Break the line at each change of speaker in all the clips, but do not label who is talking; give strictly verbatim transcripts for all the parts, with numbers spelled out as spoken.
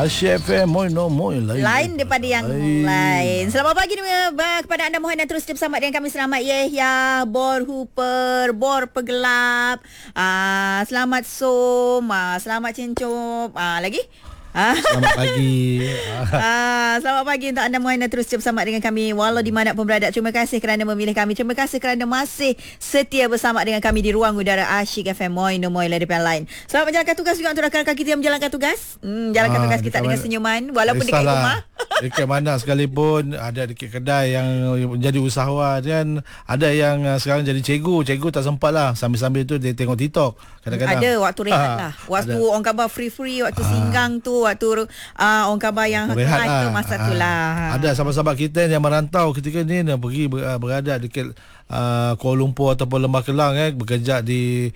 Asyik F M, moi no moi lain.
Lain daripada yang lain. lain. Selamat pagi kepada anda, mohon dan terus bersama dengan kami. Selamat Yahya, Bor Hooper, Bor Pegelap. Ah, selamat Som, ah, selamat Cincop. Ah, lagi?
Selamat pagi.
ah, selamat pagi untuk anda mohon terus bersama dengan kami walau di mana pun berada. Terima kasih kerana memilih kami. Terima kasih kerana masih setia bersama dengan kami di ruang udara Asyik F M. Moi no moi la depan lain. Selamat menjalankan tugas juga untuk rakan-rakan kita yang menjalankan tugas. Hmm, jalankan ah, tugas kita dengan senyuman walaupun dekat rumah.
Dekat mana sekalipun, ada dekat kedai yang menjadi usahawan kan, ada yang sekarang jadi cikgu. Cikgu tak sempat lah, sambil-sambil tu dia tengok TikTok kadang-kadang.
Ada waktu rehat ah, lah. Waktu ada. Orang khabar free-free, waktu ah. singgang tu, waktu uh, orang khabar yang
rehat lah.
Tu masa tu lah.
Ada sahabat-sahabat kita yang merantau ketika ni yang pergi ber, berada dekat uh, Kuala Lumpur ataupun Lembah Kelang eh, bekerja di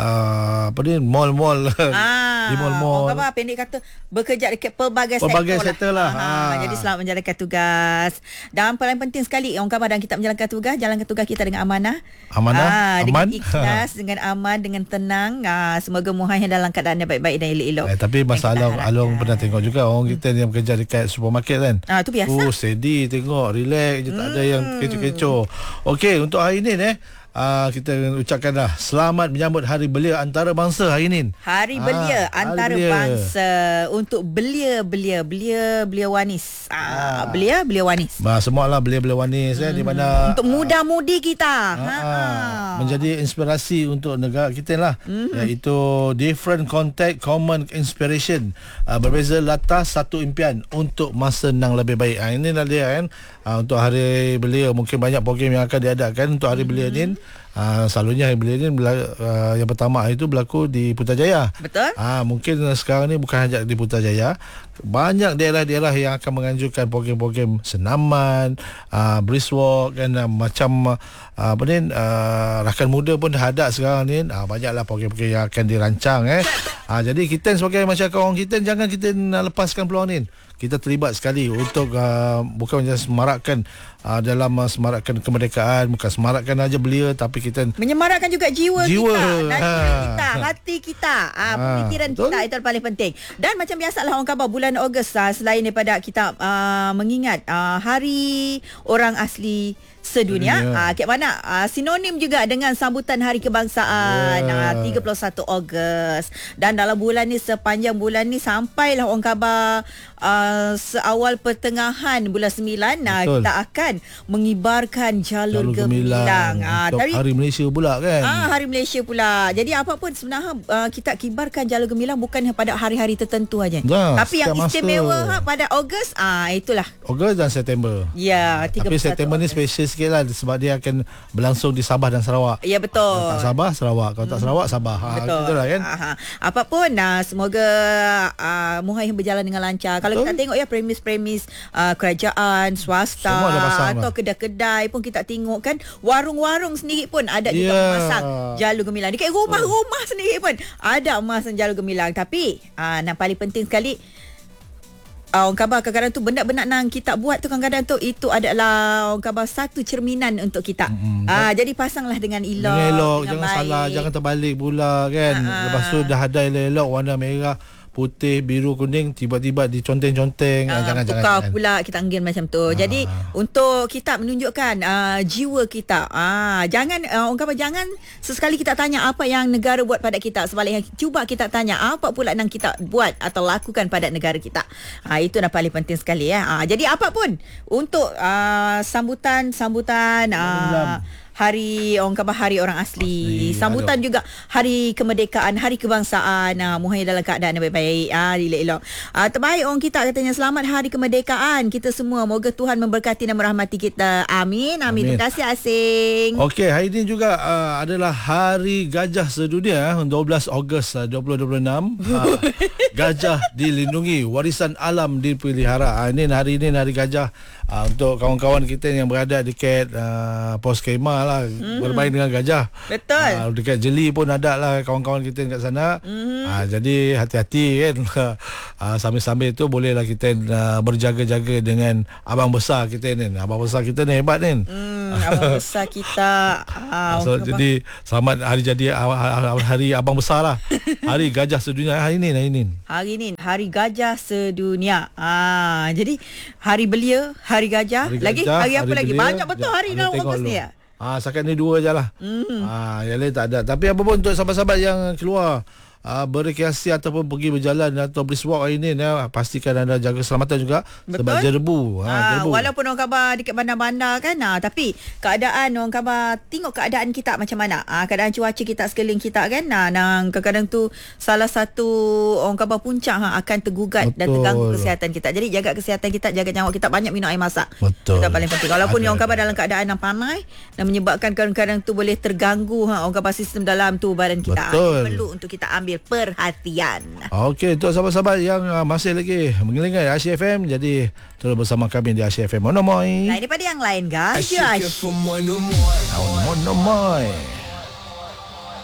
uh, apa ni, mall-mall.
Ah,
di mall-mall.
Orang khabar pendek kata bekerja dekat pelbagai,
pelbagai
sektor,
sektor lah.
lah.
Ah.
Ah. Jadi selamat menjalankan tugas. Dan paling penting sekali orang khabar dan kita menjalankan tugas, jalankan tugas kita dengan amanah.
Amanah,
ah,
aman.
Dengan ikhlas, dengan aman, dengan tenang. Ah, semoga Muhaimin dalam keadaan yang baik-baik dan elok-elok.
Eh, tapi masa Along, Along pernah tengok juga orang kita yang bekerja dekat supermarket kan.
Ah, tu biasa.
Oh, steady tengok, relax je, tak ada yang kecoh-kecoh. Okey, untuk hari ni eh Uh, kita ucapkanlah selamat menyambut Hari Belia Antarabangsa hari ini.
Hari Belia ah, Antarabangsa untuk belia-belia, belia-belia wanis. Ah, ah. Belia, belia wanis.
Bah, semualah belia-belia wanis hmm. eh, di mana
untuk muda-mudi kita.
Ah, ha, ha. Menjadi inspirasi untuk negara kita lah. Hmm. Iaitu different contact, common inspiration. Uh, berbeza latar, satu impian untuk masa yang lebih baik. Ah, inilah dia kan. Uh, untuk Hari Belia mungkin banyak program yang akan diadakan untuk Hari hmm. Belia ni. Uh, selalunya Hari Belia ni uh, yang pertama hari itu berlaku di Putrajaya.
Betul.
Uh, mungkin uh, sekarang ni bukan hanya di Putrajaya, banyak daerah-daerah yang akan menganjurkan program-program senaman, uh, brisk walk dan uh, macam uh, apa ni, uh, rakan muda pun dah ada sekarang ni. Uh, banyaklah program-program yang akan dirancang eh. Uh, jadi kita sebagai masyarakat orang kita, jangan kita uh, lepaskan peluang ni. Kita terlibat sekali untuk uh, bukan hanya semarakkan uh, dalam uh, semarakkan kemerdekaan, bukan semarakkan aja belia, tapi kita
menyemarakkan juga jiwa, jiwa. kita, naluri
ha.
kita, hati kita, uh,
ha.
pemikiran betul? Kita, itu yang paling penting. Dan macam biasalah orang khabar bulan Ogos uh, selain daripada kita uh, mengingat uh, Hari Orang Asli Sedunia, ah, kat mana ah, sinonim juga dengan sambutan Hari Kebangsaan yeah. ah, tiga puluh satu Ogos. Dan dalam bulan ni, sepanjang bulan ni sampailah orang khabar ah, seawal pertengahan bulan sembilan, ah, kita akan mengibarkan jalur, jalur gemilang, gemilang. Ah,
dari Hari Malaysia pula kan.
Ah, Hari Malaysia pula. Jadi apa pun sebenarnya ah, kita kibarkan jalur gemilang bukan pada hari-hari tertentu aja. Nah, tapi yang istimewa ha, pada Ogos, ah itulah.
Ogos dan September.
Ya,
tiga puluh satu Tapi September Ogos ni spesial sikit lah sebab dia akan berlangsung di Sabah dan Sarawak.
Ya, betul.
Kalau tak Sabah, Sarawak. Kalau tak Sarawak, Sabah. Ha,
betul.
Betul lah kan.
Aha. Apapun, nah, semoga uh, Muhaimin berjalan dengan lancar. Kalau betul. Kita tengok ya premis-premis uh, kerajaan, swasta atau kedai-kedai pun kita tengok kan, warung-warung sendiri pun ada juga yeah. memasang jalur gemilang. Dekat rumah-rumah sendiri pun ada memasang jalur gemilang. Tapi uh, yang paling penting sekali, Uh, orang khabar kadang-kadang tu benda-benda yang kita buat tu kadang-kadang tu itu adalah orang khabar satu cerminan untuk kita. Mm-hmm. Uh, jadi pasanglah dengan elok,
dengan elok,
dengan
jangan
baik.
salah, jangan terbalik pula kan. Uh-huh. Lepas tu dah ada elok warna merah, putih, biru, kuning, tiba-tiba diconteng-conteng.
Uh,
jangan-jangan
tukar jangan. Pula kita anggil macam tu. Uh. Jadi untuk kita menunjukkan uh, jiwa kita. Uh, jangan uh, orang kata jangan sesekali kita tanya apa yang negara buat pada kita. Sebaliknya cuba kita tanya apa pula yang kita buat atau lakukan pada negara kita. Uh, itu yang paling penting sekali ya. Uh, jadi apapun untuk uh, sambutan sambutan uh, Hari orang kata Hari Orang Asli, sambutan aduh. Juga Hari Kemerdekaan, Hari Kebangsaan. Nah, Muhaimin dalam keadaan yang baik-baik, ah elok-elok. Ah terbaik orang kita katanya selamat Hari Kemerdekaan kita semua. Moga Tuhan memberkati dan merahmati kita. Amin. Amin. Amin. Terima kasih Asing.
Okey, hari ini juga uh, adalah Hari Gajah Sedunia dua belas Ogos dua ribu dua puluh enam. uh, gajah dilindungi, warisan alam dipelihara. Uh, ini hari ini Hari Gajah. Uh, untuk kawan-kawan kita yang berada dekat uh, pos kemah lah, lah mm-hmm. bermain dengan gajah.
Betul.
Uh, dekat Jeli pun ada lah kawan-kawan kita dekat sana. Mm-hmm. Uh, jadi hati-hati kan. Uh, sambil-sambil tu bolehlah kita uh, berjaga-jaga dengan abang besar kita ni. Abang besar kita ni hebat ni.
Hmm, abang besar kita. Uh,
so, jadi selamat hari jadi hari abang besar lah. Hari gajah sedunia hari ni hari ni.
Hari ni hari gajah sedunia. Ah, jadi hari belia, hari gajah, hari lagi gajah, hari apa hari lagi? Belia, banyak betul hari dalam Ogos ni ya.
Ah, setakat ni dua je lah. Mm. Ah, yang lain tak ada. Tapi apa pun untuk sahabat-sahabat yang keluar Uh, berrekreasi ataupun pergi berjalan atau brisk walk hari ni, ya, pastikan anda jaga keselamatan juga. Betul? Sebab jerbu, ha,
ha,
jerbu.
Walaupun orang khabar dekat bandar-bandar kan, ha, tapi keadaan orang khabar, tengok keadaan kita macam mana, ha, keadaan cuaca kita sekeliling kita kan, ha, dan kadang-kadang tu salah satu orang khabar puncak ha, akan tergugat. Betul. Dan terganggu kesihatan kita. Jadi jaga kesihatan kita, jaga nyawa kita, banyak minum air masak.
Betul.
Itu paling penting. Walaupun ada, orang khabar dalam keadaan yang panas dan menyebabkan kadang-kadang tu boleh terganggu ha, orang khabar sistem dalam tu badan kita. Ha, perlu untuk kita ambil perhatian. Okey,
untuk sahabat-sahabat yang uh, masih lagi mengelingai Asyik F M, jadi terus bersama kami di Asyik F M. Monomoy.
Lain daripada yang lain, guys. Asyik F M Monomoy.
Monomoy.